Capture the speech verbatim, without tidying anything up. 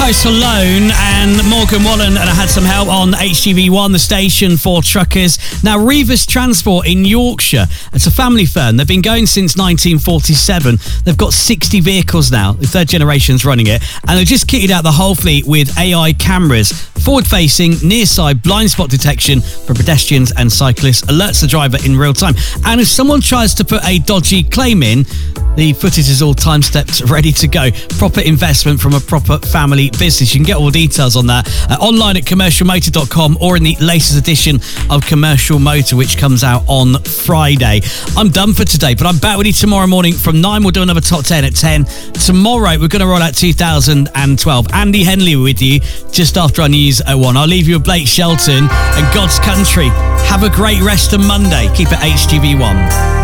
Post Malone and Morgan Wallen, and I had some help on H G V one, the station for truckers. Now, Revis Transport in Yorkshire, it's a family firm. They've been going since nineteen forty-seven. They've got sixty vehicles now. The third generation's running it. And they've just kitted out the whole fleet with A I cameras, forward-facing, near-side blind spot detection for pedestrians and cyclists, alerts the driver in real time. And if someone tries to put a dodgy claim in, the footage is all time-stepped, ready to go. Proper investment from a proper family business. You can get all the details on that uh, online at commercial motor dot com or in the latest edition of Commercial Motor, which comes out on Friday. I'm done for today, but I'm back with you tomorrow morning from nine. We'll do another top ten at ten. Tomorrow, we're going to roll out two thousand twelve. Andy Henley with you just after our news oh one. I'll leave you with Blake Shelton and God's Country. Have a great rest of Monday. Keep it H G V one.